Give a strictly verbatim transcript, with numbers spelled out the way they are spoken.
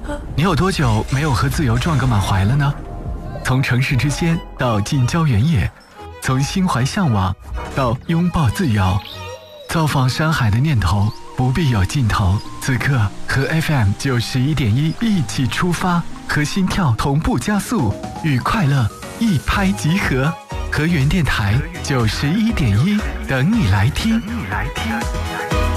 你有多久没有和自由撞个满怀了呢？从城市之间到近郊原野，从心怀向往到拥抱自由，造访山海的念头不必有尽头。此刻和 F M 九十一点一一起出发，和心跳同步加速，与快乐一拍即合。和原电台九十一点一，等你来听。等你来听。